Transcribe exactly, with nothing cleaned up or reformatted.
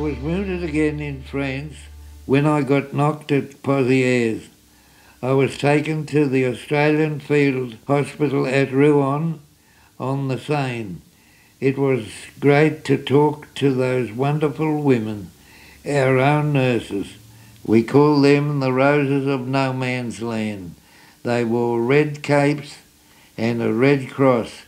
was wounded again in France when I got knocked at Pozieres. I was taken to the Australian Field Hospital at Rouen on the Seine. It was great to talk to those wonderful women, our own nurses. We call them the Roses of No Man's Land. They wore red capes and a red cross